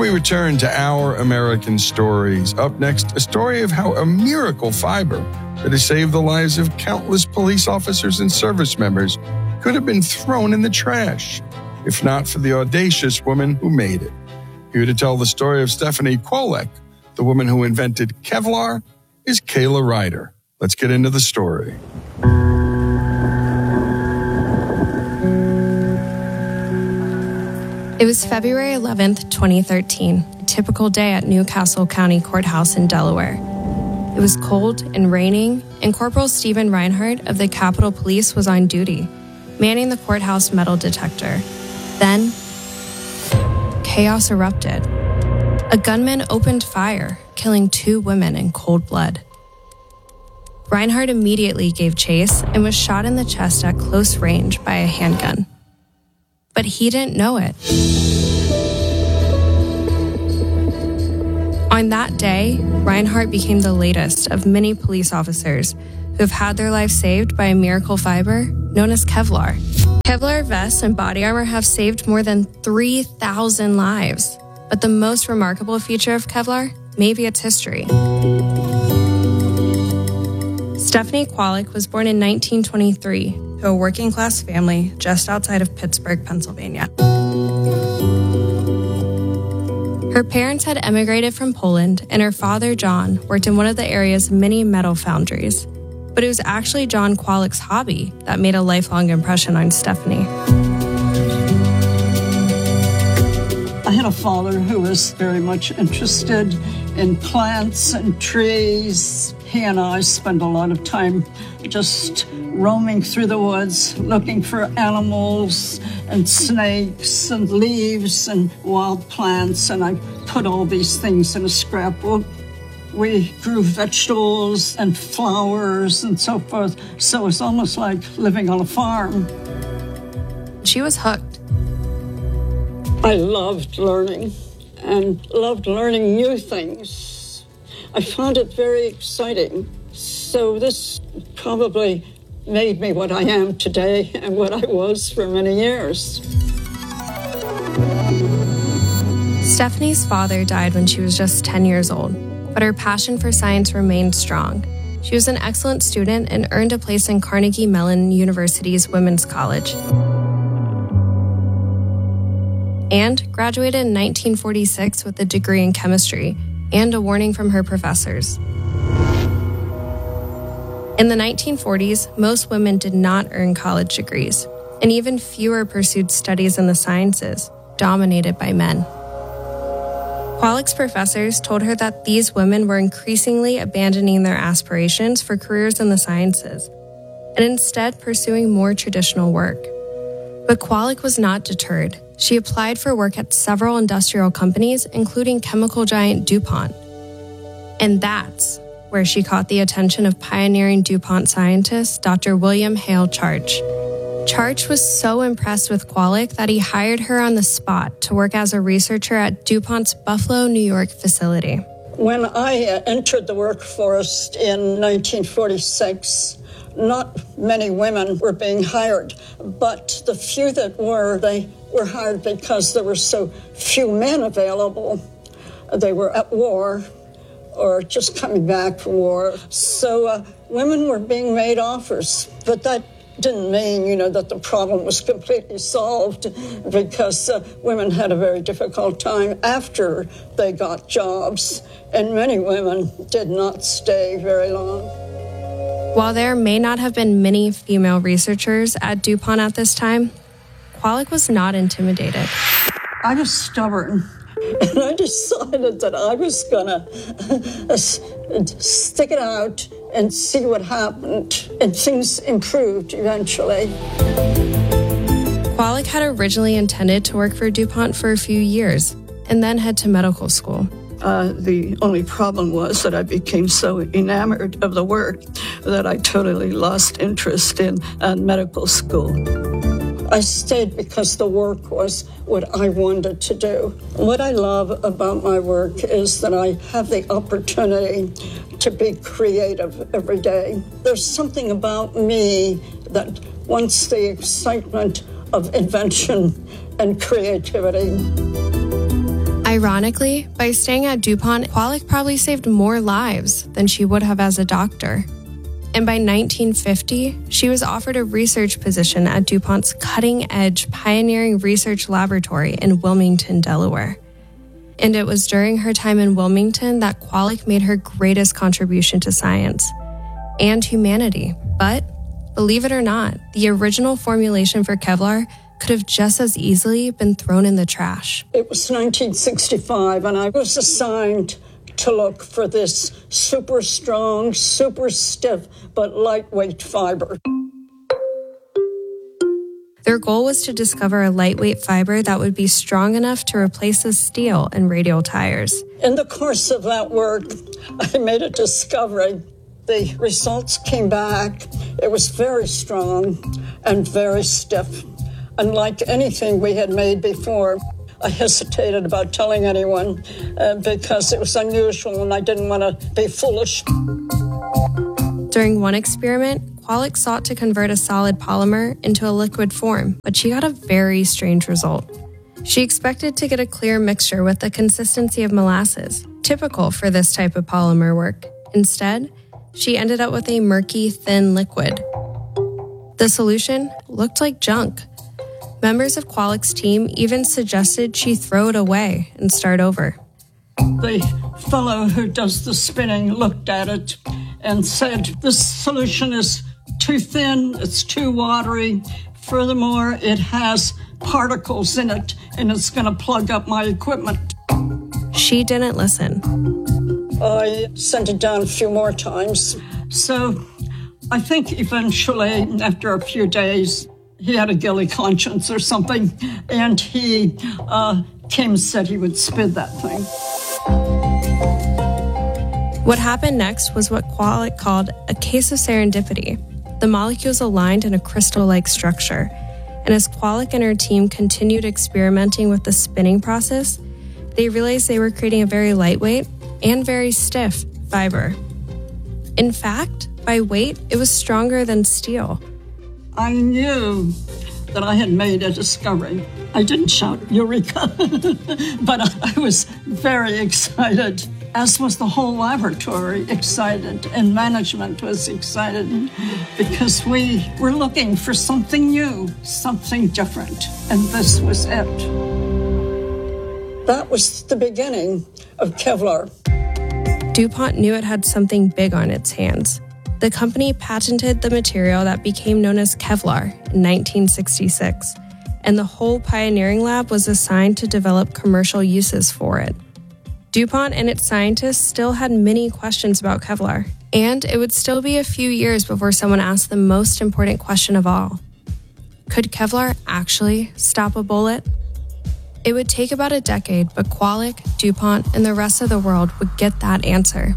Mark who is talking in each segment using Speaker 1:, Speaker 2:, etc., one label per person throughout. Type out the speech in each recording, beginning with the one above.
Speaker 1: we return to Our American Stories. Up next, a story of how a miracle fiber that has saved the lives of countless police officers and service members could have been thrown in the trash, if not for the audacious woman who made it. Here to tell the story of Stephanie Kwolek, the woman who invented Kevlar, is Kayla Ryder. Let's get into the story.
Speaker 2: It was February 11th, 2013, a typical day at Newcastle County Courthouse in Delaware. It was cold and raining, and Corporal Stephen Reinhardt of the Capitol Police was on duty, manning the courthouse metal detector. Then, chaos erupted. A gunman opened fire, killing 2 women in cold blood. Reinhardt immediately gave chase and was shot in the chest at close range by a handgun. But he didn't know it. On that day, Reinhardt became the latest of many police officers who have had their lives saved by a miracle fiber known as Kevlar. Kevlar vests and body armor have saved more than 3,000 lives. But the most remarkable feature of Kevlar may be its history. Stephanie Kwolek was born in 1923 to a working-class family just outside of Pittsburgh, Pennsylvania. Her parents had emigrated from Poland, and her father, John, worked in one of the area's many metal foundries. But it was actually John Kwolek's hobby that made a lifelong impression on Stephanie.
Speaker 3: I had a father who was very much interested in plants and trees. He and I spent a lot of time just roaming through the woods, looking for animals and snakes and leaves and wild plants, and I put all these things in a scrapbook. We grew vegetables and flowers and so forth, so it's almost like living on a farm.
Speaker 2: She was hooked.
Speaker 3: I loved learning and loved learning new things. I found it very exciting. So this probably made me what I am today and what I was for many years.
Speaker 2: Stephanie's father died when she was just 10 years old, but her passion for science remained strong. She was an excellent student and earned a place in Carnegie Mellon University's Women's College, and graduated in 1946 with a degree in chemistry and a warning from her professors. In the 1940s, most women did not earn college degrees, and even fewer pursued studies in the sciences, dominated by men. Kwolek's professors told her that these women were increasingly abandoning their aspirations for careers in the sciences, and instead pursuing more traditional work. But Kwolek was not deterred. She applied for work at several industrial companies, including chemical giant DuPont. And that's where she caught the attention of pioneering DuPont scientist Dr. William Hale Charch. Charch was so impressed with Kwolek that he hired her on the spot to work as a researcher at DuPont's Buffalo, New York facility.
Speaker 3: When I entered the workforce in 1946, not many women were being hired, but the few that were, they were hired because there were so few men available. They were at war or just coming back from war. So women were being made offers, but that didn't mean, that the problem was completely solved, because women had a very difficult time after they got jobs, and many women did not stay very long.
Speaker 2: While there may not have been many female researchers at DuPont at this time, Kwolek was not intimidated.
Speaker 3: I was stubborn, and I decided that I was going to stick it out and see what happened, and things improved eventually.
Speaker 2: Kwolek had originally intended to work for DuPont for a few years and then head to medical school.
Speaker 3: The only problem was that I became so enamored of the work that I totally lost interest in medical school. I stayed because the work was what I wanted to do. What I love about my work is that I have the opportunity to be creative every day. There's something about me that wants the excitement of invention and creativity.
Speaker 2: I Ironically, by staying at DuPont, Kwolek probably saved more lives than she would have as a doctor. And by 1950, she was offered a research position at DuPont's cutting-edge pioneering research laboratory in Wilmington, Delaware. And it was during her time in Wilmington that Kwolek made her greatest contribution to science and humanity. But, believe it or not, the original formulation for Kevlar could have just as easily been thrown in the trash.
Speaker 3: It was 1965, and I was assigned to look for this super strong, super stiff, but lightweight fiber.
Speaker 2: Their goal was to discover a lightweight fiber that would be strong enough to replace the steel in radial tires.
Speaker 3: In the course of that work, I made a discovery. The results came back. It was very strong and very stiff. Unlike anything we had made before, I hesitated about telling anyone because it was unusual and I didn't want to be foolish.
Speaker 2: During one experiment, Kwolek sought to convert a solid polymer into a liquid form, but she got a very strange result. She expected to get a clear mixture with the consistency of molasses, typical for this type of polymer work. Instead, she ended up with a murky, thin liquid. The solution looked like junk. Members of Kwolek's team even suggested she throw it away and start over.
Speaker 3: The fellow who does the spinning looked at it and said, "This solution is too thin, it's too watery. Furthermore, it has particles in it, and it's going to plug up my equipment."
Speaker 2: She didn't listen.
Speaker 3: I sent it down a few more times. So I think eventually, after a few days, he had a guilty conscience or something, and he came and said he would spin that thing.
Speaker 2: What happened next was what Kwolek called a case of serendipity. The molecules aligned in a crystal-like structure, and as Kwolek and her team continued experimenting with the spinning process, they realized they were creating a very lightweight and very stiff fiber. In fact, by weight, it was stronger than steel.
Speaker 3: I knew that I had made a discovery. I didn't shout, "Eureka!" but I was very excited, as was the whole laboratory excited, and management was excited, because we were looking for something new, something different, and this was it. That was the beginning of Kevlar.
Speaker 2: DuPont knew it had something big on its hands. The company patented the material that became known as Kevlar in 1966, and the whole pioneering lab was assigned to develop commercial uses for it. DuPont and its scientists still had many questions about Kevlar, and it would still be a few years before someone asked the most important question of all. Could Kevlar actually stop a bullet? It would take about a decade, but Kwolek, DuPont, and the rest of the world would get that answer.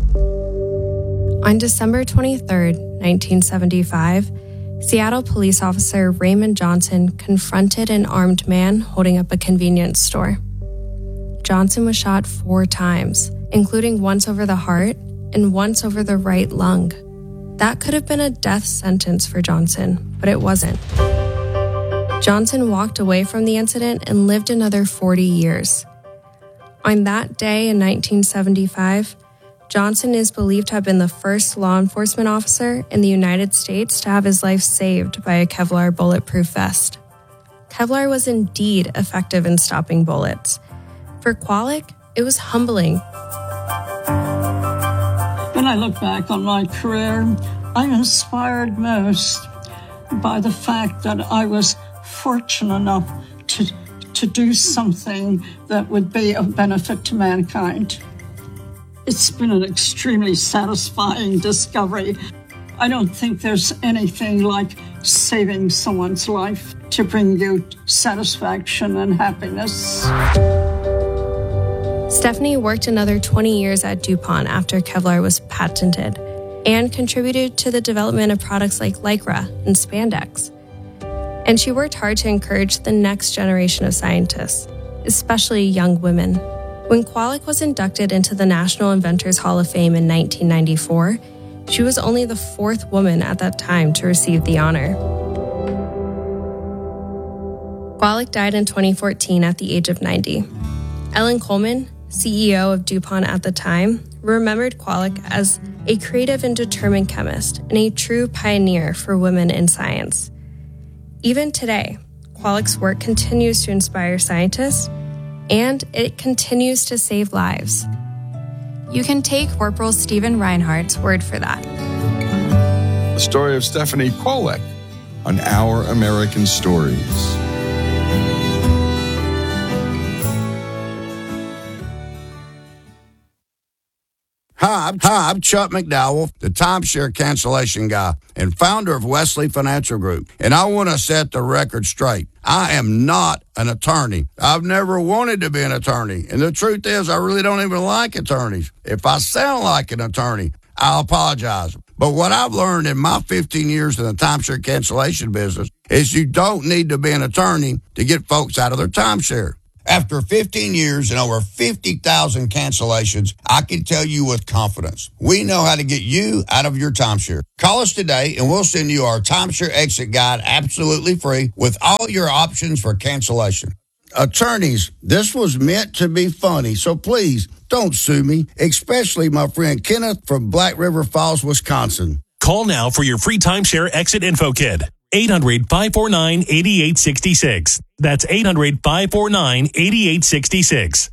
Speaker 2: On December 23, 1975, Seattle police officer Raymond Johnson confronted an armed man holding up a convenience store. Johnson was shot 4 times, including once over the heart and once over the right lung. That could have been a death sentence for Johnson, but it wasn't. Johnson walked away from the incident and lived another 40 years. On that day in 1975, Johnson is believed to have been the first law enforcement officer in the United States to have his life saved by a Kevlar bulletproof vest. Kevlar was indeed effective in stopping bullets. For Kwolek, it was humbling.
Speaker 3: When I look back on my career, I'm inspired most by the fact that I was fortunate enough to do something that would be of benefit to mankind. It's been an extremely satisfying discovery. I don't think there's anything like saving someone's life to bring you satisfaction and happiness.
Speaker 2: Stephanie worked another 20 years at DuPont after Kevlar was patented and contributed to the development of products like Lycra and spandex. And she worked hard to encourage the next generation of scientists, especially young women. When Kwolek was inducted into the National Inventors Hall of Fame in 1994, she was only the 4th woman at that time to receive the honor. Kwolek died in 2014 at the age of 90. Ellen Coleman, CEO of DuPont at the time, remembered Kwolek as a creative and determined chemist and a true pioneer for women in science. Even today, Kwolek's work continues to inspire scientists, and it continues to save lives. You can take Corporal Stephen Reinhardt's word for that.
Speaker 1: The story of Stephanie Kwolek on Our American Stories.
Speaker 4: Hi, I'm Chuck McDowell, the timeshare cancellation guy and founder of Wesley Financial Group. And I want to set the record straight. I am not an attorney. I've never wanted to be an attorney. And the truth is, I really don't even like attorneys. If I sound like an attorney, I'll apologize. But what I've learned in my 15 years in the timeshare cancellation business is you don't need to be an attorney to get folks out of their timeshare. After 15 years and over 50,000 cancellations, I can tell you with confidence, we know how to get you out of your timeshare. Call us today and we'll send you our timeshare exit guide absolutely free with all your options for cancellation. Attorneys, this was meant to be funny, so please don't sue me, especially my friend Kenneth from Black River Falls, Wisconsin.
Speaker 5: Call now for your free timeshare exit info kit. 800-549-8866. That's 800-549-8866.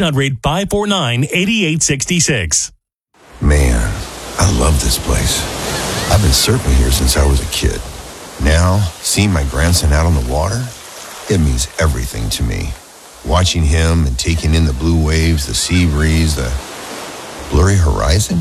Speaker 5: 800-549-8866.
Speaker 6: Man, I love this place. I've been surfing here since I was a kid. Now, seeing my grandson out on the water, it means everything to me. Watching him and taking in the blue waves, the sea breeze, the blurry horizon.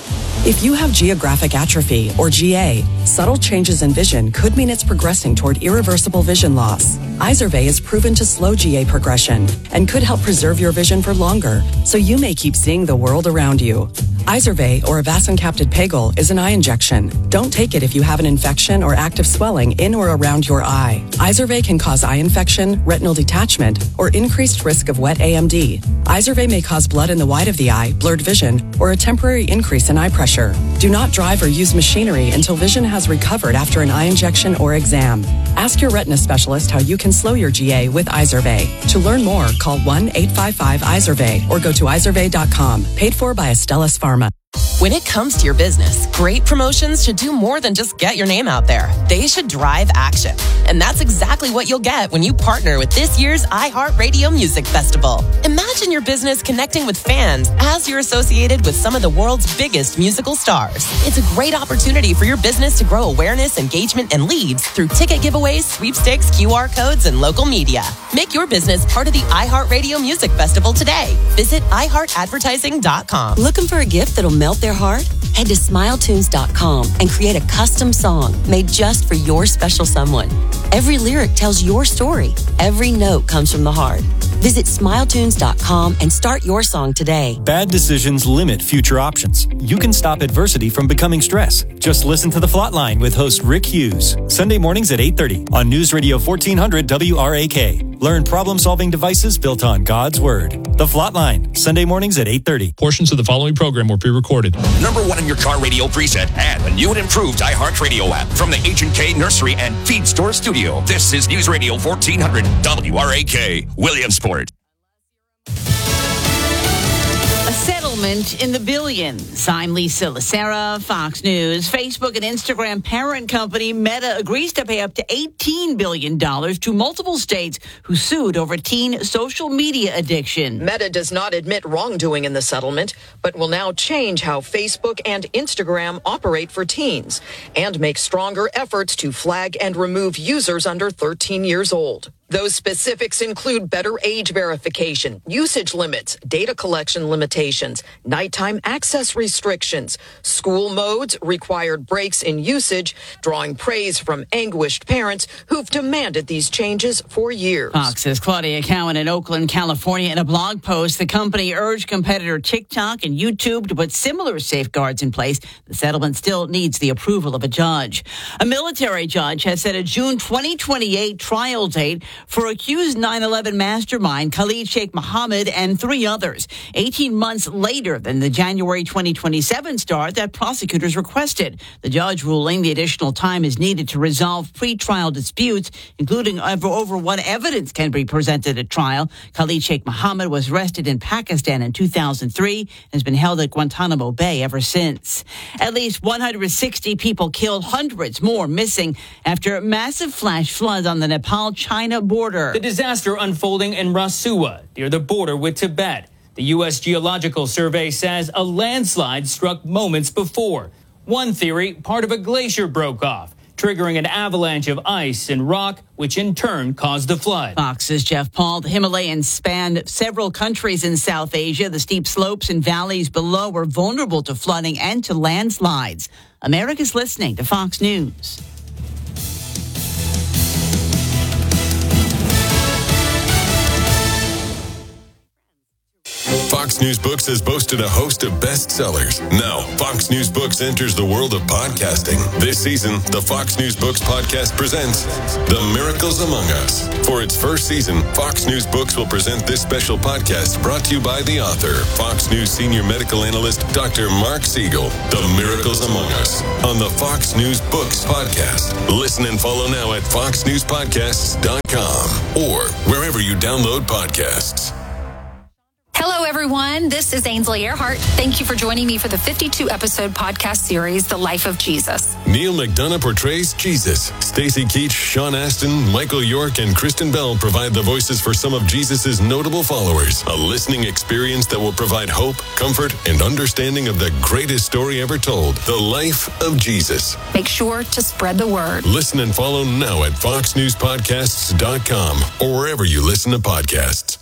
Speaker 7: If you have geographic atrophy, or GA, subtle changes in vision could mean it's progressing toward irreversible vision loss. Izervay is proven to slow GA progression and could help preserve your vision for longer, so you may keep seeing the world around you. Izervay, or avacincaptad pegol, is an eye injection. Don't take it if you have an infection or active swelling in or around your eye. Izervay can cause eye infection, retinal detachment, or increased risk of wet AMD. Izervay may cause blood in the white of the eye, blurred vision, or a temporary increase in eye pressure. Do not drive or use machinery until vision has recovered after an eye injection or exam. Ask your retina specialist how you can slow your GA with Izervay. To learn more, call 1-855-IZERVAY or go to izervay.com. Paid for by Astellas Pharma.
Speaker 8: When it comes to your business, great promotions should do more than just get your name out there. They should drive action. And that's exactly what you'll get when you partner with this year's iHeartRadio Music Festival. Imagine your business connecting with fans as you're associated with some of the world's biggest musical stars. It's a great opportunity for your business to grow awareness, engagement, and leads through ticket giveaways, sweepstakes, QR codes, and local media. Make your business part of the iHeartRadio Music Festival today. Visit iHeartAdvertising.com.
Speaker 9: Looking for a gift that'll melt their heart? Head to SmileTunes.com and create a custom song made just for your special someone. Every lyric tells your story. Every note comes from the heart. Visit SmileTunes.com and start your song today.
Speaker 10: Bad decisions limit future options. You can stop adversity from becoming stress. Just listen to The Flatline with host Rick Hughes. Sunday mornings at 8:30 on News Radio 1400 WRAK. Learn problem-solving devices built on God's Word. The Flatline, Sunday mornings at 8:30.
Speaker 5: Portions of the following program were pre-recorded.
Speaker 11: Number one in your car radio preset and the new and improved iHeartRadio app from the H&K Nursery and Feed Store Studio. This is News Radio 1400 WRAK, Williamsport.
Speaker 12: A settlement in the billions. I'm Lisa Lacera, Fox News. Facebook and Instagram parent company Meta agrees to pay up to $18 billion to multiple states who sued over teen social media addiction.
Speaker 13: Meta does not admit wrongdoing in the settlement, but will now change how Facebook and Instagram operate for teens and make stronger efforts to flag and remove users under 13 years old. Those specifics include better age verification, usage limits, data collection limitations, nighttime access restrictions, school modes, required breaks in usage, drawing praise from anguished parents who've demanded these changes for years.
Speaker 12: Fox's Claudia Cowan in Oakland, California. In a blog post, the company urged competitor TikTok and YouTube to put similar safeguards in place. The settlement still needs the approval of a judge. A military judge has set a June 2028 trial date for accused 9/11 mastermind Khalid Sheikh Mohammed and 3 others, 18 months later than the January 2027 start that prosecutors requested. The judge ruling the additional time is needed to resolve pretrial disputes, including over what evidence can be presented at trial. Khalid Sheikh Mohammed was arrested in Pakistan in 2003 and has been held at Guantanamo Bay ever since. At least 160 people killed, hundreds more missing after massive flash floods on the Nepal-China border.
Speaker 14: The disaster unfolding in Rasuwa, near the border with Tibet. The U.S. Geological Survey says a landslide struck moments before. One theory, part of a glacier broke off, triggering an avalanche of ice and rock, which in turn caused the flood.
Speaker 12: Fox's Jeff Paul. The Himalayas span several countries in South Asia. The steep slopes and valleys below are vulnerable to flooding and to landslides. America's listening to Fox News.
Speaker 15: Fox News Books has boasted a host of bestsellers. Now, Fox News Books enters the world of podcasting. This season, the Fox News Books podcast presents The Miracles Among Us. For its first season, Fox News Books will present this special podcast brought to you by the author, Fox News senior medical analyst, Dr. Mark Siegel. The Miracles Among Us on the Fox News Books podcast. Listen and follow now at foxnewspodcasts.com or wherever you download podcasts.
Speaker 16: Hello, everyone. This is Ainsley Earhart. Thank you for joining me for the 52-episode podcast series, The Life of Jesus.
Speaker 15: Neil McDonough portrays Jesus. Stacey Keach, Sean Astin, Michael York, and Kristen Bell provide the voices for some of Jesus' notable followers. A listening experience that will provide hope, comfort, and understanding of the greatest story ever told, the life of Jesus.
Speaker 16: Make sure to spread the word.
Speaker 15: Listen and follow now at foxnewspodcasts.com or wherever you listen to podcasts.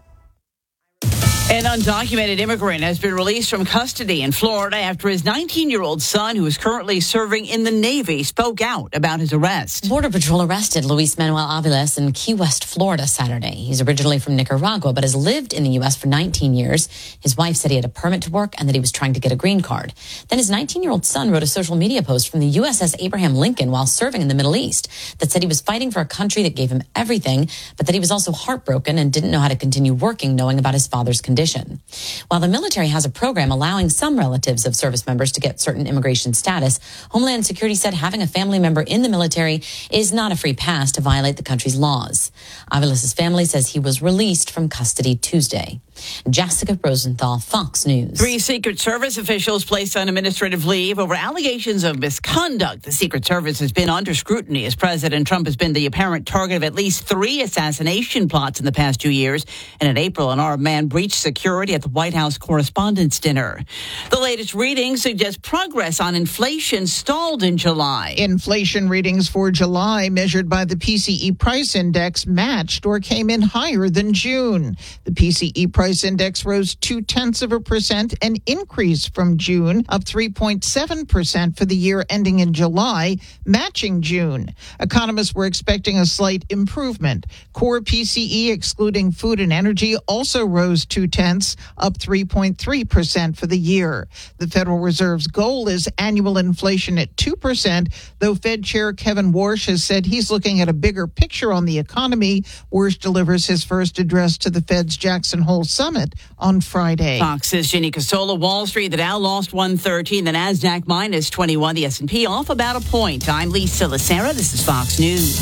Speaker 12: An undocumented immigrant has been released from custody in Florida after his 19-year-old son, who is currently serving in the Navy, spoke out about his arrest.
Speaker 17: Border Patrol arrested Luis Manuel Aviles in Key West, Florida, Saturday. He's originally from Nicaragua, but has lived in the U.S. for 19 years. His wife said he had a permit to work and that he was trying to get a green card. Then his 19-year-old son wrote a social media post from the USS Abraham Lincoln while serving in the Middle East that said he was fighting for a country that gave him everything, but that he was also heartbroken and didn't know how to continue working knowing about his father's condition. While the military has a program allowing some relatives of service members to get certain immigration status, Homeland Security said having a family member in the military is not a free pass to violate the country's laws. Aviles' family says he was released from custody Tuesday. Jessica Rosenthal, Fox News.
Speaker 12: 3 Secret Service officials placed on administrative leave over allegations of misconduct. The Secret Service has been under scrutiny as President Trump has been the apparent target of at least 3 assassination plots in the past 2 years. And in April, an armed man breached security at the White House Correspondents' Dinner. The latest readings suggest progress on inflation stalled in July.
Speaker 18: Inflation readings for July, measured by the PCE price index, matched or came in higher than June. The PCE price index rose 0.2%, an increase from June, up 3.7% for the year ending in July, matching June. Economists were expecting a slight improvement. Core PCE, excluding food and energy, also rose 0.2, up 3.3% for the year. The Federal Reserve's goal is annual inflation at 2%, though Fed Chair Kevin Warsh has said he's looking at a bigger picture on the economy. Warsh delivers his first address to the Fed's Jackson Hole Summit on Friday.
Speaker 12: Fox's Ginny Casola. Wall Street, the Dow lost 113, the Nasdaq minus 21, the S&P off about a point. I'm Lisa Lacera. This is Fox News.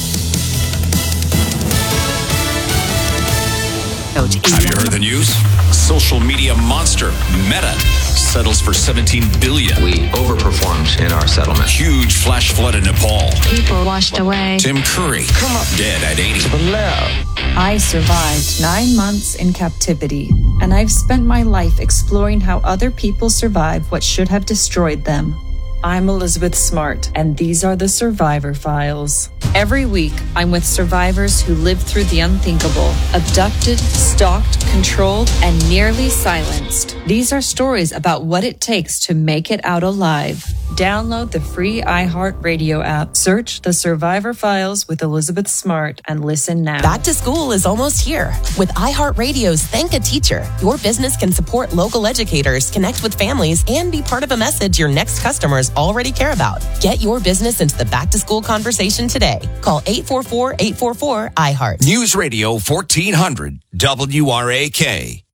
Speaker 11: Have you heard the news? Social media monster Meta settles for $17 billion.
Speaker 19: We overperformed in our settlement.
Speaker 11: Huge flash flood in Nepal.
Speaker 20: People washed away.
Speaker 11: Tim Curry dead at 80.
Speaker 20: I survived 9 months in captivity, and I've spent my life exploring how other people survive what should have destroyed them. I'm Elizabeth Smart, and these are the Survivor Files. Every week, I'm with survivors who lived through the unthinkable, abducted, stalked, controlled, and nearly silenced. These are stories about what it takes to make it out alive. Download the free iHeartRadio app. Search The Survivor Files with Elizabeth Smart and listen now.
Speaker 8: Back to school is almost here. With iHeartRadio's Thank a Teacher, your business can support local educators, connect with families, and be part of a message your next customers customers already care about. Get your business into the back-to-school conversation today. Call 844-844-IHEART.
Speaker 11: News Radio 1400 WRAK.